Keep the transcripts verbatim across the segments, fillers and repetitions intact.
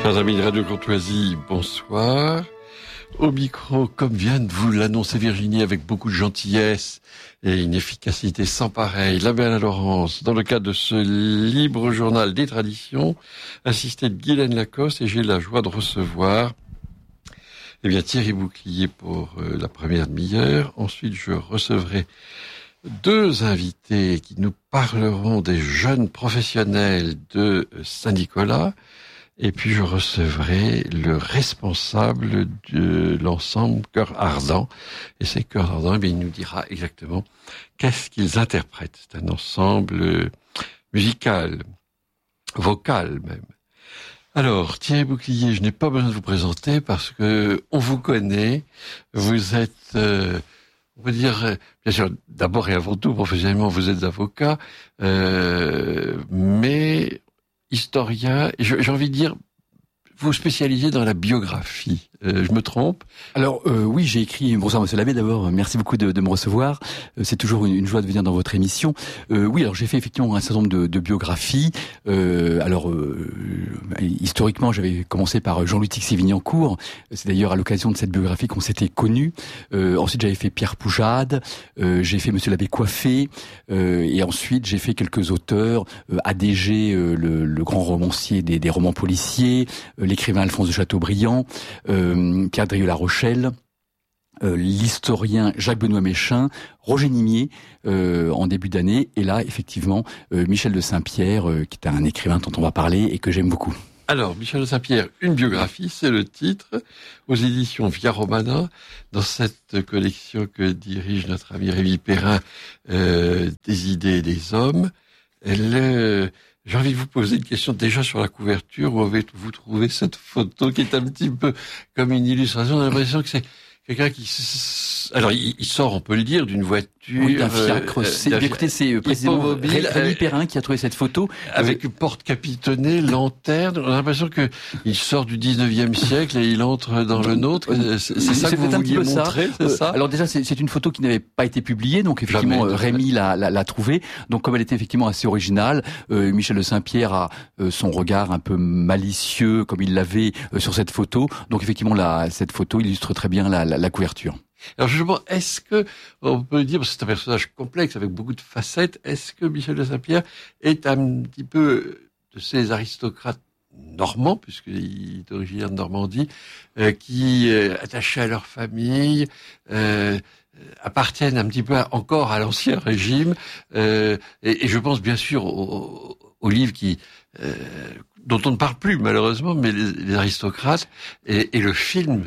Chers amis de Radio Courtoisie, bonsoir. Au micro, comme vient de vous l'annoncer Virginie, avec beaucoup de gentillesse et une efficacité sans pareil, la Belle Laurence, dans le cadre de ce libre journal des traditions, assisté de Guylaine Lacoste, et j'ai la joie de recevoir eh bien, Thierry Bouclier pour euh, la première demi-heure. Ensuite, je recevrai deux invités qui nous parleront des jeunes professionnels de Saint-Nicolas. Et puis je recevrai le responsable de l'ensemble Cœur Ardent. Et ces Cœurs Ardents, eh bien, il nous dira exactement qu'est-ce qu'ils interprètent. C'est un ensemble musical, vocal même. Alors, Thierry Bouclier, je n'ai pas besoin de vous présenter parce que on vous connaît. Vous êtes, euh, on peut dire, bien sûr, d'abord et avant tout, professionnellement, vous êtes avocat, euh, mais historien, j'ai, j'ai envie de dire, vous spécialisez dans la biographie. Euh, je me trompe? Alors euh, oui, j'ai écrit. Bonsoir Monsieur Labbé. D'abord, merci beaucoup de, de me recevoir. Euh, c'est toujours une, une joie de venir dans votre émission. Euh, oui, alors j'ai fait effectivement un certain nombre de, de biographies. Euh, alors euh, historiquement, j'avais commencé par Jean-Louis Tixier-Vignancourt. C'est d'ailleurs à l'occasion de cette biographie qu'on s'était connus. Euh, ensuite, j'avais fait Pierre Poujade. Euh, j'ai fait Monsieur Labbé Coiffé. Euh, et ensuite, j'ai fait quelques auteurs. Euh, A D G, euh, le, le grand romancier des, des romans policiers. Euh, l'écrivain Alphonse de Chateaubriand. Euh, Pierre Drieux-La Rochelle, euh, l'historien Jacques-Benoît Méchain, Roger Nimier euh, en début d'année, et là effectivement euh, Michel de Saint-Pierre, euh, qui est un écrivain dont on va parler et que j'aime beaucoup. Alors, Michel de Saint-Pierre, une biographie, c'est le titre, aux éditions Via Romana, dans cette collection que dirige notre ami Rémi Perrin, euh, des idées et des hommes. Elle est... J'ai envie de vous poser une question déjà sur la couverture. Où avez-vous trouvé cette photo qui est un petit peu comme une illustration? On a l'impression que c'est quelqu'un qui... Alors, il, il sort, on peut le dire, d'une voiture... Oui, d'un fiacre. Euh, c'est, d'un écoutez, c'est précisément Rémi Perrin qui a trouvé cette photo. Avec une porte capitonnée, lanterne. On a l'impression que il sort du dix-neuvième siècle et il entre dans le nôtre. C'est, c'est ça que vous vouliez montrer, c'est ça? Alors déjà, c'est, c'est une photo qui n'avait pas été publiée, donc effectivement, Jamais. Rémi l'a, l'a, l'a trouvée. Donc comme elle était effectivement assez originale, euh, Michel de Saint-Pierre a euh, son regard un peu malicieux, comme il l'avait euh, sur cette photo. Donc effectivement, la, cette photo illustre très bien la, la, la couverture. Alors justement, est-ce que, on peut dire, parce que c'est un personnage complexe avec beaucoup de facettes, est-ce que Michel de Saint-Pierre est un petit peu de ces aristocrates normands, puisqu'il est originaire de Normandie, euh, qui, euh, attachés à leur famille, euh, appartiennent un petit peu à, encore à l'ancien régime, euh, et, et je pense bien sûr au, au livre qui... Euh, dont on ne parle plus malheureusement, mais les, les aristocrates et, et le film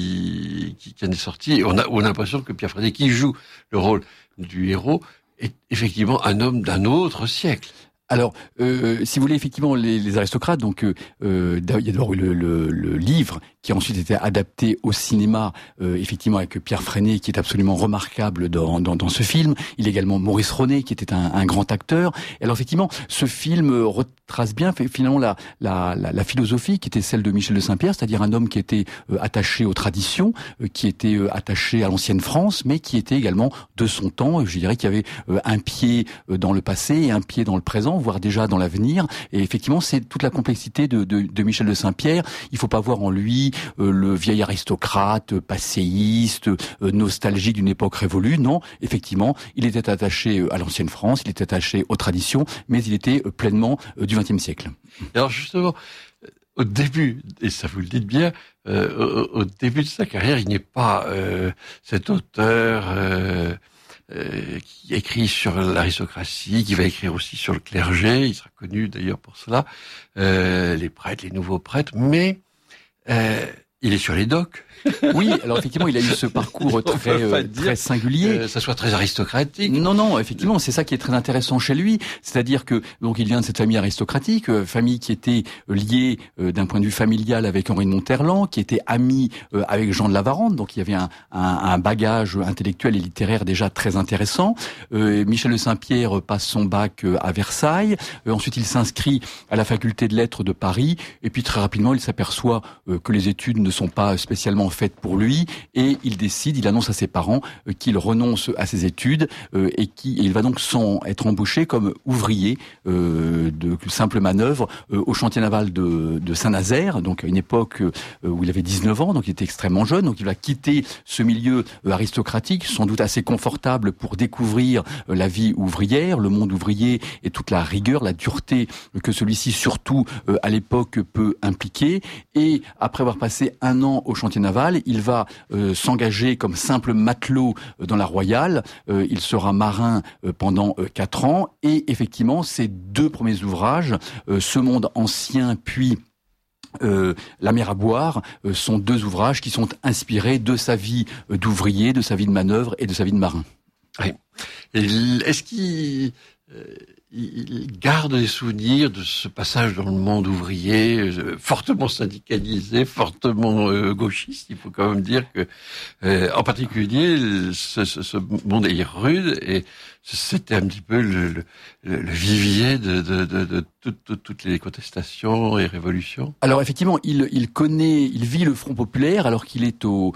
qui, qui, qui en est sorti, on a, on a l'impression que Pierre Freinet, qui joue le rôle du héros, est effectivement un homme d'un autre siècle. Alors, euh, si vous voulez, effectivement, les, les aristocrates, donc euh, il y a d'abord le, le, le livre qui a ensuite été adapté au cinéma, euh, effectivement avec Pierre Freinet, qui est absolument remarquable dans, dans, dans ce film. Il y a également Maurice Ronet, qui était un, un grand acteur. Et alors, effectivement, ce film retrace bien finalement la, la, la, la philosophie qui était celle de Michel de Saint-Pierre, c'est-à-dire un homme qui était euh, attaché aux traditions, euh, qui était euh, attaché à l'ancienne France, mais qui était également de son temps. Je dirais qu'il y avait euh, un pied euh, dans le passé et un pied dans le présent, voire déjà dans l'avenir. Et effectivement, c'est toute la complexité de, de, de Michel de Saint-Pierre. Il faut pas voir en lui euh, le vieil aristocrate, euh, passéiste, euh, nostalgique d'une époque révolue. Non, effectivement, il était attaché à l'ancienne France, il était attaché aux traditions, mais il était euh, pleinement euh, du vingtième siècle. Alors justement, au début, et ça vous le dites bien, euh, au, au début de sa carrière, il n'est pas euh, cet auteur... Euh, Euh, qui écrit sur l'aristocratie, qui va écrire aussi sur le clergé, il sera connu d'ailleurs pour cela, euh, les prêtres, les nouveaux prêtres, mais euh, il est sur les docks. Oui, alors effectivement, il a eu ce parcours très euh, très singulier. Euh, ça soit très aristocratique. Non, non, effectivement, c'est ça qui est très intéressant chez lui. C'est-à-dire que donc il vient de cette famille aristocratique, euh, famille qui était liée euh, d'un point de vue familial avec Henri de Monterland, qui était ami euh, avec Jean de La Varande. Donc il y avait un, un, un bagage intellectuel et littéraire déjà très intéressant. Euh, Michel de Saint-Pierre passe son bac euh, à Versailles. Euh, ensuite, il s'inscrit à la faculté de lettres de Paris. Et puis très rapidement, il s'aperçoit euh, que les études ne sont pas spécialement faites pour lui, et il décide, il annonce à ses parents euh, qu'il renonce à ses études euh, et qu'il va donc sans être embauché comme ouvrier euh, de simple manœuvre euh, au chantier naval de, de Saint-Nazaire, donc à une époque euh, où il avait dix-neuf ans, donc il était extrêmement jeune, donc il va quitter ce milieu euh, aristocratique, sans doute assez confortable pour découvrir euh, la vie ouvrière, le monde ouvrier et toute la rigueur, la dureté que celui-ci surtout euh, à l'époque peut impliquer. Et après avoir passé un an au chantier naval, il va euh, s'engager comme simple matelot euh, dans la Royale. Euh, il sera marin euh, pendant euh, quatre ans, et effectivement ses deux premiers ouvrages, euh, Ce monde ancien puis Euh, La mer à boire, euh, sont deux ouvrages qui sont inspirés de sa vie euh, d'ouvrier, de sa vie de manœuvre et de sa vie de marin. Oui. Et est-ce qu'il euh, il garde des souvenirs de ce passage dans le monde ouvrier, euh, fortement syndicalisé, fortement euh, gauchiste? Il faut quand même dire que, euh, en particulier, ce, ce, ce monde est rude, et c'était un petit peu le, le, le vivier de, de, de, de, de, de toutes les contestations et révolutions. Alors effectivement, il, il connaît, il vit le Front populaire alors qu'il est au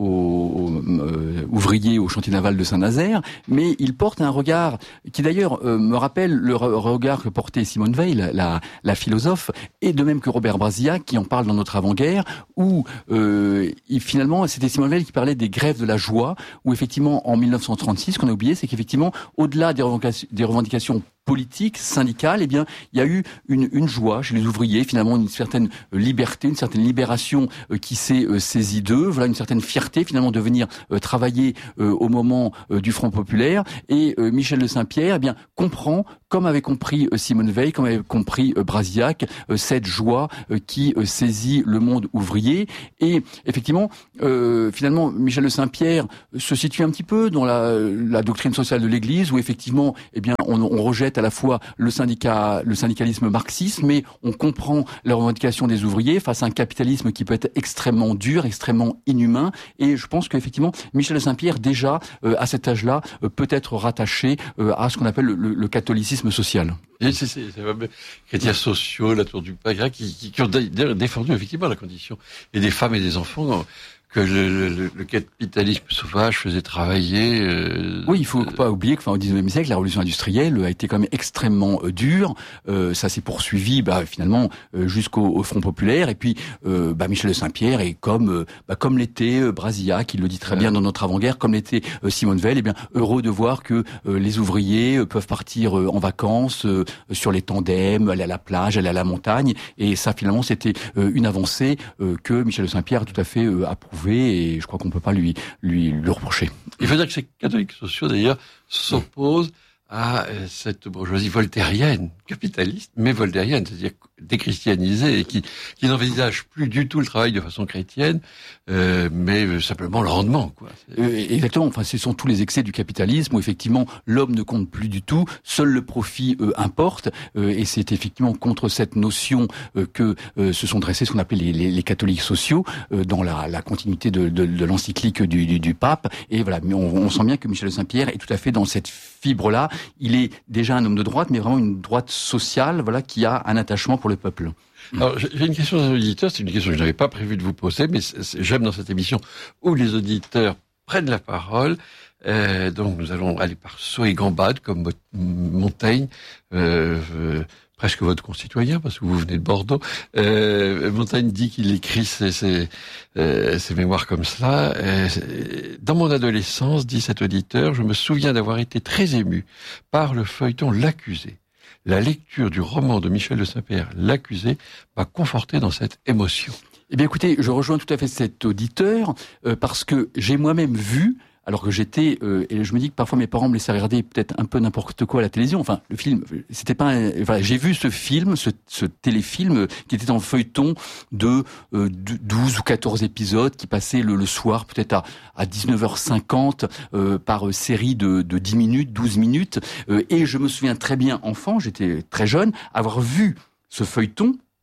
Au, euh, ouvrier au chantier naval de Saint-Nazaire, mais il porte un regard qui d'ailleurs euh, me rappelle le re- regard que portait Simone Veil, la, la philosophe, et de même que Robert Brasillac, qui en parle dans Notre avant-guerre, où euh, il, finalement c'était Simone Veil qui parlait des grèves de la joie, où effectivement en dix-neuf cent trente-six, ce qu'on a oublié, c'est qu'effectivement au-delà des revendications, des revendications politique, syndicale, eh bien, il y a eu une, une joie chez les ouvriers, finalement une certaine liberté, une certaine libération euh, qui s'est euh, saisie d'eux, voilà une certaine fierté finalement de venir euh, travailler euh, au moment euh, du Front populaire. Et euh, Michel de Saint-Pierre, eh bien, comprend, comme avait compris euh, Simone Veil, comme avait compris euh, Brasillac, euh, cette joie euh, qui euh, saisit le monde ouvrier. Et effectivement, euh, finalement, Michel de Saint-Pierre se situe un petit peu dans la, la doctrine sociale de l'Église, où effectivement, eh bien, on, on rejette à la fois le syndicat, le syndicalisme marxiste, mais on comprend les revendications des ouvriers face à un capitalisme qui peut être extrêmement dur, extrêmement inhumain. Et je pense qu'effectivement, Michel de Saint-Pierre, déjà, euh, à cet âge-là, euh, peut être rattaché euh, à ce qu'on appelle le, le, le catholicisme social. Et c'est, c'est, c'est les chrétiens sociaux, la Tour du Pagre, qui, qui, qui ont défendu effectivement la condition et des femmes et des enfants que le, le, le capitalisme sauvage faisait travailler. Euh, oui, il faut euh, pas oublier que, enfin, au dix-neuvième siècle, la révolution industrielle a été quand même extrêmement euh, dure. Euh, ça s'est poursuivi, bah, finalement, euh, jusqu'au au Front populaire. Et puis, euh, bah, Michel de Saint-Pierre est comme, euh, bah, comme l'était euh, Brasillac, qui le dit très ouais. bien dans Notre avant-guerre, comme l'était euh, Simone Veil. Eh bien, heureux de voir que euh, les ouvriers euh, peuvent partir euh, en vacances euh, sur les tandems, aller à la plage, aller à la montagne. Et ça, finalement, c'était euh, une avancée euh, que Michel de Saint-Pierre a tout à fait euh, approuvé. Et je crois qu'on peut pas lui, lui, lui reprocher. Il faut dire que ces catholiques sociaux, d'ailleurs, s'opposent à cette bourgeoisie voltairienne, capitaliste, mais voltairienne, c'est-à-dire déchristianisée, et qui, qui n'envisage plus du tout le travail de façon chrétienne, euh, mais simplement le rendement, quoi. Euh, exactement. Enfin, ce sont tous les excès du capitalisme où effectivement l'homme ne compte plus du tout, seul le profit euh, importe, euh, et c'est effectivement contre cette notion euh, que euh, se sont dressés ce qu'on appelle les, les, les catholiques sociaux euh, dans la, la continuité de, de, de l'encyclique du, du, du pape. Et voilà, mais on, on sent bien que Michel de Saint-Pierre est tout à fait dans cette fibre-là. Il est déjà un homme de droite, mais vraiment une droite sociale, voilà, qui a un attachement pour le peuple. Alors, j'ai une question aux auditeurs, c'est une question que je n'avais pas prévu de vous poser, mais c'est, c'est, j'aime dans cette émission où les auditeurs prennent la parole. Euh, donc, nous allons aller par saut et gambade, comme Montaigne, euh, euh, presque votre concitoyen, parce que vous venez de Bordeaux. Euh, Montaigne dit qu'il écrit ses, ses, euh, ses mémoires comme cela. Euh, dans mon adolescence, dit cet auditeur, je me souviens d'avoir été très ému par le feuilleton L'Accusé. La lecture du roman de Michel de Saint-Pierre, L'Accusé, m'a conforté dans cette émotion. Eh bien, écoutez, je rejoins tout à fait cet auditeur, euh, parce que j'ai moi-même vu, alors que j'étais, euh, et je me dis que parfois mes parents me laissaient regarder peut-être un peu n'importe quoi à la télévision. Enfin, le film, c'était pas. Un, enfin, j'ai vu ce film, ce, ce téléfilm qui était en feuilleton de euh, douze ou quatorze épisodes qui passait le, le soir, peut-être à, à dix-neuf heures cinquante euh, par série de, de dix minutes, douze minutes. Euh, et je me souviens très bien, enfant, j'étais très jeune, avoir vu ce feuilleton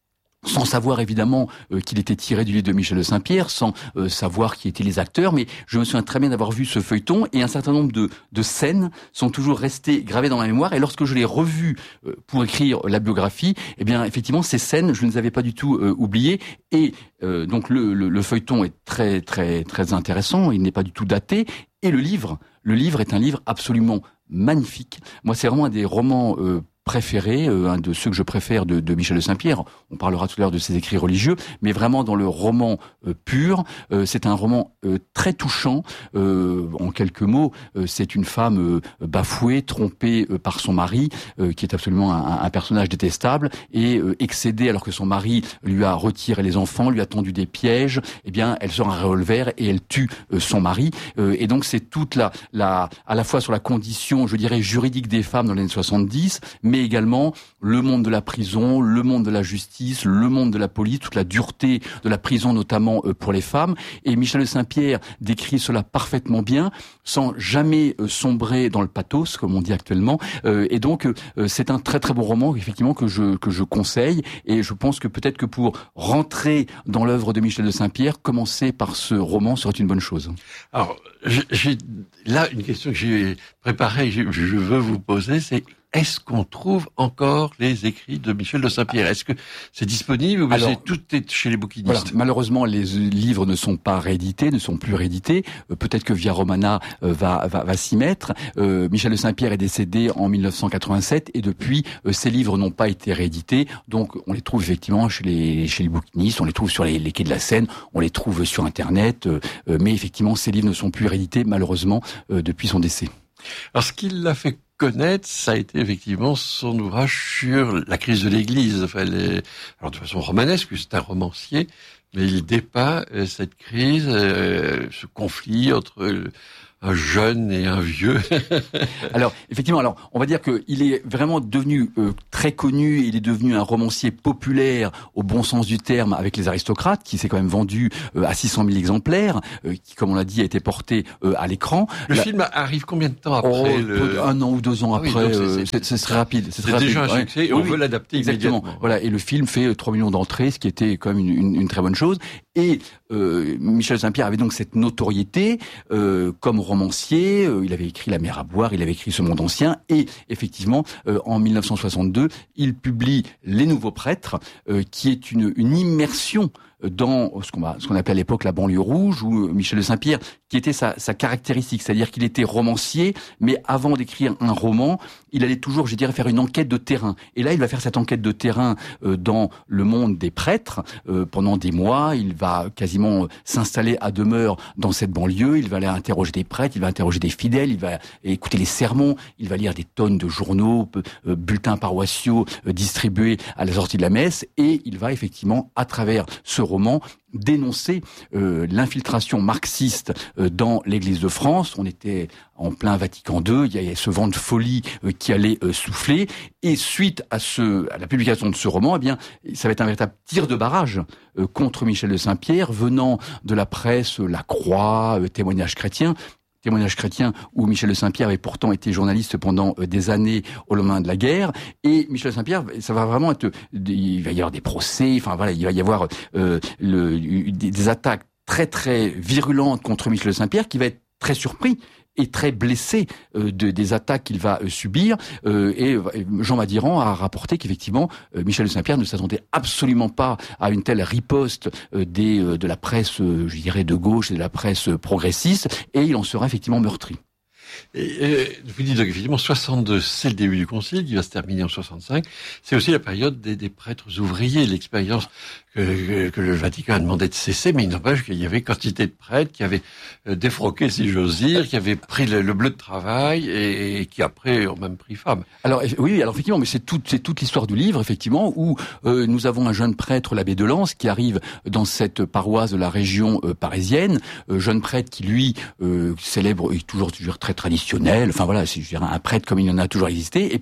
sans savoir évidemment euh, qu'il était tiré du livre de Michel de Saint-Pierre, sans euh, savoir qui étaient les acteurs, mais je me souviens très bien d'avoir vu ce feuilleton, et un certain nombre de, de scènes sont toujours restées gravées dans ma mémoire, et lorsque je l'ai revu euh, pour écrire la biographie, eh bien effectivement ces scènes, je ne les avais pas du tout euh, oubliées, et euh, donc le, le, le feuilleton est très très très intéressant, il n'est pas du tout daté, et le livre, le livre est un livre absolument magnifique. Moi, c'est vraiment un des romans euh, préféré, euh, un de ceux que je préfère de, de Michel de Saint-Pierre. On parlera tout à l'heure de ses écrits religieux, mais vraiment dans le roman euh, pur, euh, c'est un roman euh, très touchant. Euh, en quelques mots, euh, c'est une femme euh, bafouée, trompée euh, par son mari, euh, qui est absolument un, un personnage détestable, et euh, excédée alors que son mari lui a retiré les enfants, lui a tendu des pièges. Eh bien, elle sort un revolver et elle tue euh, son mari. Euh, et donc, c'est toute la, la, à la fois sur la condition, je dirais, juridique des femmes dans les années soixante-dix, mais également le monde de la prison, le monde de la justice, le monde de la police, toute la dureté de la prison, notamment pour les femmes. Et Michel de Saint-Pierre décrit cela parfaitement bien, sans jamais sombrer dans le pathos, comme on dit actuellement. Et donc, c'est un très très bon roman, effectivement, que je que je conseille. Et je pense que peut-être que pour rentrer dans l'œuvre de Michel de Saint-Pierre, commencer par ce roman serait une bonne chose. Alors, j'ai là une question que j'ai préparée, je, je veux vous poser, c'est est-ce qu'on trouve encore les écrits de Michel de Saint-Pierre? Est-ce que c'est disponible ou bien tout est chez les bouquinistes? Voilà, malheureusement, les livres ne sont pas réédités, ne sont plus réédités. Euh, peut-être que Via Romana euh, va, va, va s'y mettre. Euh, Michel de Saint-Pierre est décédé en mille neuf cent quatre-vingt-sept et depuis, euh, ces livres n'ont pas été réédités. Donc, on les trouve effectivement chez les, chez les bouquinistes, on les trouve sur les, les quais de la Seine, on les trouve sur Internet. Euh, euh, mais effectivement, ces livres ne sont plus réédités, malheureusement, euh, depuis son décès. Alors, ce qui l'a fait connaître, ça a été effectivement son ouvrage sur la crise de l'Église. Enfin, les... Alors de façon romanesque, c'est un romancier, mais il dépeint euh, cette crise, euh, ce conflit entre euh, un jeune et un vieux. Alors, effectivement, alors on va dire qu'il est vraiment devenu euh, très connu, il est devenu un romancier populaire au bon sens du terme avec les aristocrates, qui s'est quand même vendu euh, à six cent mille exemplaires, euh, qui, comme on l'a dit, a été porté euh, à l'écran. Le La... film arrive combien de temps après? oh, le... Un an ou deux ans ah oui, après, c'est très rapide. C'est déjà un succès, et on oui, veut l'adapter exactement. Immédiatement. Voilà, et le film fait trois millions d'entrées, ce qui était quand même une, une, une très bonne chose. Et euh, Michel Saint-Pierre avait donc cette notoriété euh, comme romancier. Euh, il avait écrit La mer à boire, il avait écrit Ce monde ancien. Et effectivement, euh, en mille neuf cent soixante-deux, il publie Les Nouveaux Prêtres, euh, qui est une, une immersion dans ce qu'on ce qu'on appelait à l'époque la banlieue rouge, où Michel de Saint-Pierre, qui était sa, sa caractéristique, c'est-à-dire qu'il était romancier, mais avant d'écrire un roman, il allait toujours, je dirais, faire une enquête de terrain. Et là, il va faire cette enquête de terrain euh, dans le monde des prêtres euh, pendant des mois. Il va quasiment s'installer à demeure dans cette banlieue. Il va aller interroger des prêtres, il va interroger des fidèles, il va écouter les sermons, il va lire des tonnes de journaux, euh, bulletins paroissiaux euh, distribués à la sortie de la messe, et il va effectivement, à travers ce roman, dénoncer euh, l'infiltration marxiste euh, dans l'Église de France. On était en plein Vatican deux, il y a ce vent de folie euh, qui allait euh, souffler, et suite à, ce, à la publication de ce roman, eh bien, ça va être un véritable tir de barrage euh, contre Michel de Saint-Pierre, venant de la presse, La Croix, euh, Témoignages chrétiens, Témoignages chrétiens où Michel de Saint-Pierre avait pourtant été journaliste pendant des années au lendemain de la guerre. Et Michel de Saint-Pierre, ça va vraiment être, il va y avoir des procès, enfin voilà, il va y avoir euh, le, des attaques très très virulentes contre Michel de Saint-Pierre, qui va être très surpris et très blessé euh, de, des attaques qu'il va euh, subir. Euh, et Jean Madiran a rapporté qu'effectivement, euh, Michel de Saint-Pierre ne s'attendait absolument pas à une telle riposte euh, des, euh, de la presse, euh, je dirais, de gauche et de la presse progressiste, et il en sera effectivement meurtri. Et, euh, vous dites donc effectivement soixante-deux, c'est le début du concile qui va se terminer en soixante-cinq. C'est aussi la période des, des prêtres ouvriers, l'expérience que, que, que le Vatican a demandé de cesser, mais il n'empêche qu'il y avait quantité de prêtres qui avaient euh, défroqué, si j'ose dire, qui avaient pris le, le bleu de travail et, et qui après ont même pris femme. Alors oui, alors effectivement, mais c'est toute, c'est toute l'histoire du livre, effectivement, où euh, nous avons un jeune prêtre, l'abbé de Lens, qui arrive dans cette paroisse de la région euh, parisienne, euh, jeune prêtre qui lui euh, célèbre, est toujours, toujours très traditionnel, enfin voilà, c'est je dirais, un prêtre comme il en a toujours existé, et puis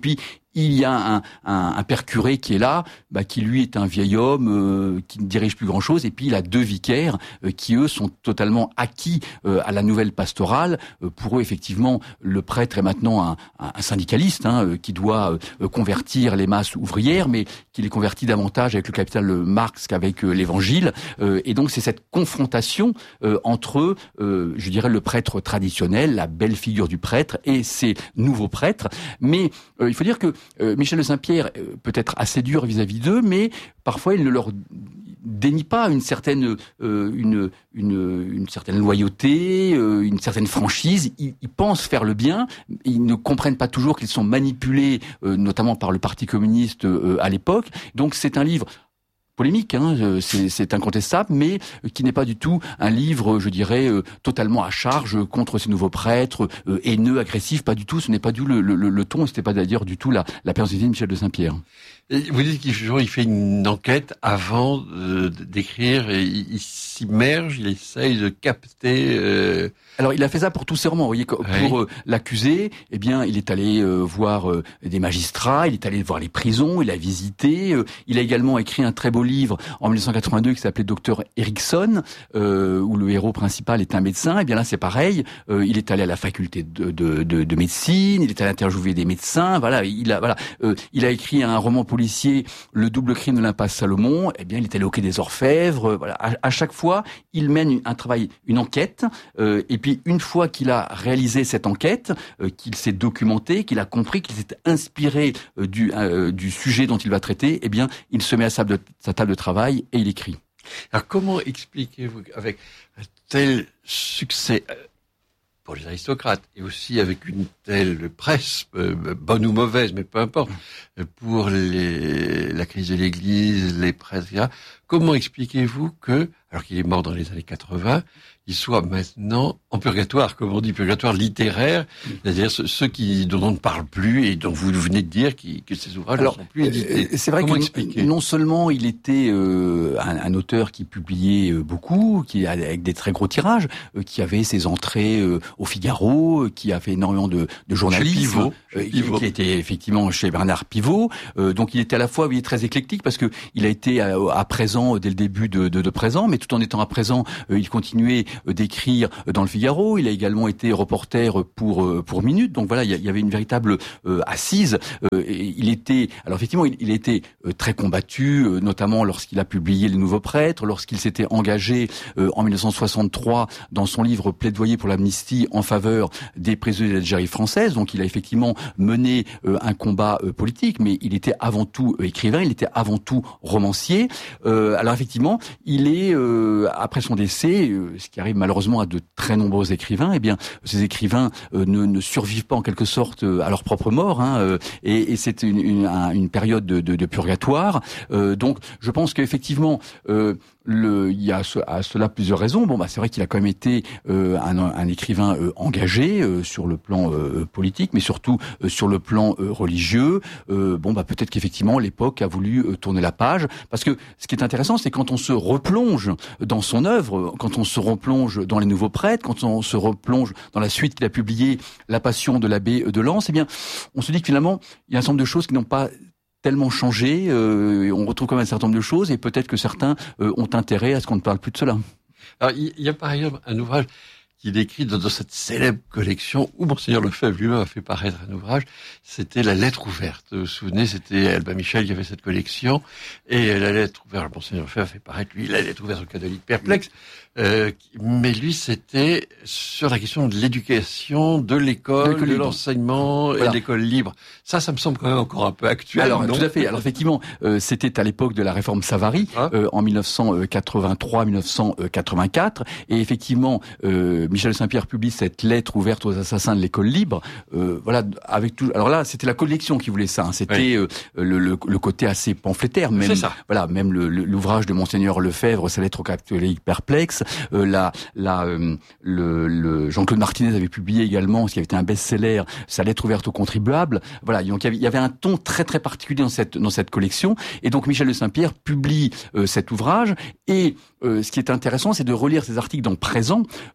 il y a un, un, un père curé qui est là, bah, qui lui est un vieil homme, euh, qui ne dirige plus grand-chose, et puis il a deux vicaires euh, qui, eux, sont totalement acquis euh, à la nouvelle pastorale. Euh, pour eux, effectivement, le prêtre est maintenant un, un syndicaliste hein, euh, qui doit euh, convertir les masses ouvrières, mais qui les convertit davantage avec le capital Marx qu'avec euh, l'Évangile. Euh, et donc, c'est cette confrontation euh, entre, euh, je dirais, le prêtre traditionnel, la belle figure du prêtre, et ces nouveaux prêtres. Mais euh, il faut dire que Euh, Michel de Saint-Pierre euh, peut être assez dur vis-à-vis d'eux, mais parfois il ne leur dénie pas une certaine euh, une, une une certaine loyauté, euh, une certaine franchise. Ils, ils pensent faire le bien. Ils ne comprennent pas toujours qu'ils sont manipulés, euh, notamment par le Parti communiste euh, à l'époque. Donc c'est un livre polémique, hein, c'est, c'est incontestable, mais qui n'est pas du tout un livre, je dirais, euh, totalement à charge contre ces nouveaux prêtres, euh, haineux, agressifs, pas du tout. Ce n'est pas du tout le, le, le ton, et c'était pas d'ailleurs du tout la, la personnalité de Michel de Saint-Pierre. Et vous dites qu'il il fait une enquête avant euh, d'écrire, et il, il s'immerge, il essaye de capter... Euh... Alors, il a fait ça pour tous ses romans. Vous voyez, pour oui. euh, l'accusé, eh bien, il est allé euh, voir euh, des magistrats, il est allé voir les prisons, il a visité. Euh, il a également écrit un très beau livre en dix-neuf cent quatre-vingt-deux qui s'appelait Docteur Erickson, euh, où le héros principal est un médecin. Eh bien là, c'est pareil. Euh, il est allé à la faculté de, de, de, de médecine, il est allé interviewer des médecins. Voilà, il a, voilà, euh, il a écrit un roman policier, Le double crime de l'impasse Salomon. Eh bien, il est allé au quai des Orfèvres. Voilà, à, à chaque fois, il mène un travail, une enquête, euh, et puis une fois qu'il a réalisé cette enquête, euh, qu'il s'est documenté, qu'il a compris, qu'il s'est inspiré euh, du, euh, du sujet dont il va traiter, eh bien, il se met à sa, de, sa table de travail et il écrit. Alors, comment expliquez-vous avec un tel succès pour les aristocrates et aussi avec une telle presse, euh, bonne ou mauvaise, mais peu importe, pour les, la crise de l'Église, les prêtres, et cetera. Comment expliquez-vous que, alors qu'il est mort dans les années quatre-vingts, il soit maintenant en purgatoire, comme on dit, purgatoire littéraire, c'est-à-dire ceux qui, dont on ne parle plus et dont vous venez de dire qui, que ces ouvrages alors, ne sont plus édités. C'est vrai Comment que expliquer non seulement il était euh, un, un auteur qui publiait beaucoup, qui avec des très gros tirages, euh, qui avait ses entrées euh, au Figaro, euh, qui a fait énormément de, de journalisme, chez Pivot, euh, Pivot. qui était effectivement chez Bernard Pivot. Euh, donc il était à la fois, il est très éclectique parce que il a été à, à présent dès le début de, de, de présent, mais tout en étant à présent, euh, il continuait euh, d'écrire dans le Figaro. Il a également été reporter pour pour Minute. Donc voilà, il y avait une véritable euh, assise. Euh, et il était, alors effectivement, il, il était euh, très combattu, euh, notamment lorsqu'il a publié Les Nouveaux Prêtres, lorsqu'il s'était engagé euh, en dix-neuf cent soixante-trois dans son livre Plaidoyer pour l'amnistie en faveur des prisonniers d'Algérie française. Donc il a effectivement mené euh, un combat euh, politique, mais il était avant tout euh, écrivain, il était avant tout romancier. Euh, alors effectivement, il est euh, après son décès, euh, ce qui arrive malheureusement à de très nombreux écrivains, eh bien, ces écrivains euh, ne, ne survivent pas en quelque sorte euh, à leur propre mort, hein, euh, et, et c'est une, une, une période de, de, de purgatoire. Euh, donc, je pense qu'effectivement, euh, le, il y a à cela plusieurs raisons. Bon, bah, c'est vrai qu'il a quand même été euh, un, un écrivain euh, engagé euh, sur le plan euh, politique, mais surtout euh, sur le plan euh, religieux. Euh, bon, bah, peut-être qu'effectivement, l'époque a voulu euh, tourner la page, parce que ce qui est intéressant, c'est quand on se replonge dans son œuvre, quand on se replonge dans Les Nouveaux Prêtres, quand on se replonge dans la suite qu'il a publiée, La Passion de l'abbé de Lens, eh bien, on se dit que finalement, il y a un certain nombre de choses qui n'ont pas tellement changé, euh, on retrouve quand même un certain nombre de choses, et peut-être que certains euh, ont intérêt à ce qu'on ne parle plus de cela. Alors, il y a par exemple un ouvrage qu'il écrit dans, dans cette célèbre collection où Monseigneur Lefebvre lui-même a fait paraître un ouvrage, c'était La Lettre ouverte. Vous vous souvenez, c'était Albin Michel qui avait cette collection, et La Lettre ouverte, Monseigneur Lefebvre a fait paraître, lui, La Lettre ouverte aux catholiques perplexes, euh, mais lui, c'était sur la question de l'éducation, de l'école, de, de l'enseignement, voilà. Et de l'école libre. Ça, ça me semble quand même encore un peu actuel. Alors, non tout à fait. Alors, effectivement, euh, c'était à l'époque de la réforme Savary, ah. euh, en dix-neuf cent quatre-vingt-trois dix-neuf cent quatre-vingt-quatre, et effectivement, euh, Michel de Saint-Pierre publie cette lettre ouverte aux assassins de l'école libre. Euh, voilà, avec tout. Alors là, c'était la collection qui voulait ça. Hein. C'était oui. euh, le, le, le côté assez pamphlétaire, même. Ça. Voilà, même le, le, l'ouvrage de Monseigneur Lefebvre, sa lettre aux catholiques perplexes. Euh, la, la, euh, le, le Jean-Claude Martinez avait publié également, ce qui avait été un best-seller, sa lettre ouverte aux contribuables. Voilà, donc il y avait, il y avait un ton très très particulier dans cette dans cette collection. Et donc Michel de Saint-Pierre publie euh, cet ouvrage. Et euh, ce qui est intéressant, c'est de relire ces articles dans Présent, euh, où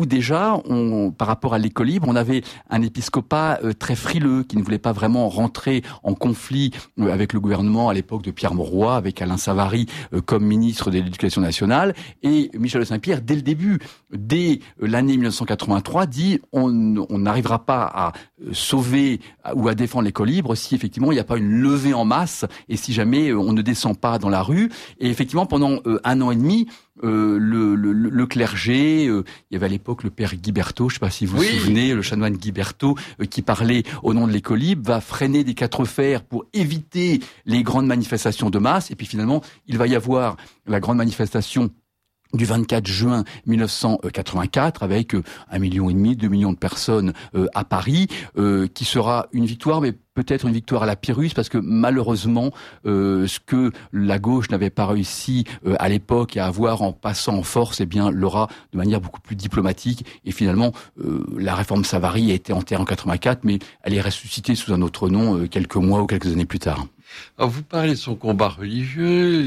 où déjà, on, par rapport à l'école libre, on avait un épiscopat euh, très frileux qui ne voulait pas vraiment rentrer en conflit euh, avec le gouvernement à l'époque de Pierre Mauroy, avec Alain Savary euh, comme ministre de l'Éducation nationale. Et Michel de Saint-Pierre, dès le début, dès euh, l'année mille neuf cent quatre-vingt-trois, dit on on n'arrivera pas à euh, sauver ou à défendre l'école libre si effectivement il n'y a pas une levée en masse et si jamais euh, on ne descend pas dans la rue. Et effectivement, pendant euh, un an et demi, Euh, le, le, le clergé, euh, il y avait à l'époque le père Guiberto, je ne sais pas si vous vous oui. souvenez, le chanoine Guiberto, euh, qui parlait au nom de l'école libre, va freiner des quatre fers pour éviter les grandes manifestations de masse. Et puis finalement, il va y avoir la grande manifestation du vingt-quatre juin mille neuf cent quatre-vingt-quatre avec euh, un million et demi, deux millions de personnes euh, à Paris, euh, qui sera une victoire, mais peut-être une victoire à la Pyrrhus, parce que malheureusement, euh, ce que la gauche n'avait pas réussi euh, à l'époque à avoir en passant en force, eh bien l'aura de manière beaucoup plus diplomatique. Et finalement, euh, la réforme Savary a été enterrée en quatre-vingt-quatre, mais elle est ressuscitée sous un autre nom euh, quelques mois ou quelques années plus tard. Alors, vous parlez de son combat religieux,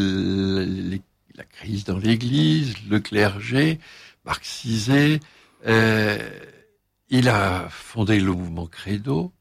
les la crise dans l'Église, le clergé, marxisé. Euh, il a fondé le mouvement Credo.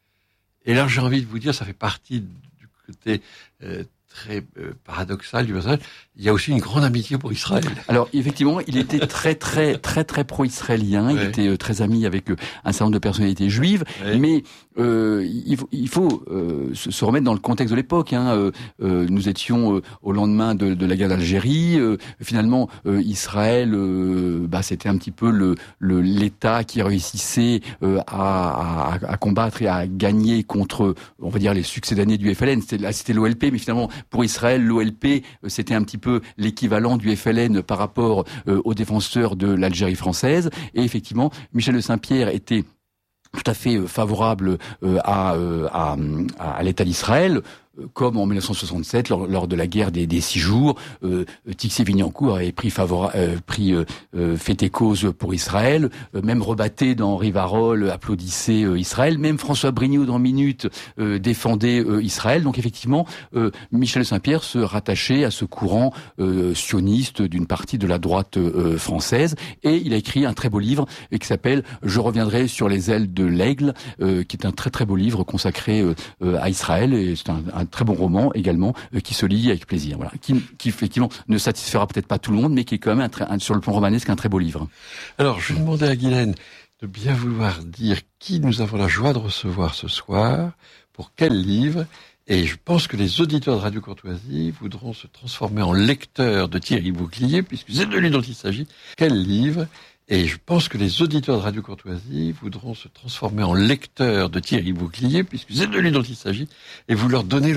Et là, j'ai envie de vous dire, ça fait partie du côté euh, très euh, paradoxal du passage. Il y a aussi une grande amitié pour Israël. Alors effectivement, il était très très très très pro-israélien. Il ouais. était euh, très ami avec euh, un certain nombre de personnalités juives. Ouais. Mais euh, il faut, il faut euh, se, se remettre dans le contexte de l'époque. Hein. Euh, euh, nous étions euh, au lendemain de, de la guerre d'Algérie. Euh, finalement, euh, Israël, euh, bah, c'était un petit peu le, le l'État qui réussissait euh, à, à, à combattre et à gagner contre, on va dire, les succédanés du F L N. C'était, c'était l'O L P, mais finalement, pour Israël, l'O L P, euh, c'était un petit peu l'équivalent du F L N par rapport euh, aux défenseurs de l'Algérie française. Et effectivement, Michel de Saint-Pierre était tout à fait favorable euh, à, euh, à, à l'État d'Israël, comme en mille neuf cent soixante-sept, lors, lors de la guerre des, des six jours, euh, Tixier-Vignancourt avait pris, favora, euh, pris euh, euh, fait et cause pour Israël, euh, même Rebatté dans Rivarol applaudissait euh, Israël, même François Brignot dans Minute euh, défendait euh, Israël. Donc effectivement, euh, Michel de Saint-Pierre se rattachait à ce courant euh, sioniste d'une partie de la droite euh, française, et il a écrit un très beau livre euh, qui s'appelle « Je reviendrai sur les ailes de l'aigle euh, », qui est un très très beau livre consacré euh, euh, à Israël, et c'est un, un un très bon roman également euh, qui se lit avec plaisir, voilà, qui, qui effectivement ne satisfera peut-être pas tout le monde, mais qui est quand même un très, un, sur le plan romanesque un très beau livre. Alors, je vais demander à Guylaine de bien vouloir dire qui nous avons la joie de recevoir ce soir, pour quel livre, et je pense que les auditeurs de Radio Courtoisie voudront se transformer en lecteurs de Thierry Bouclier, puisque c'est de lui dont il s'agit. Quel livre? Et je pense que les auditeurs de Radio Courtoisie voudront se transformer en lecteurs de Thierry Bouclier, puisque c'est de lui dont il s'agit, et vous leur donnez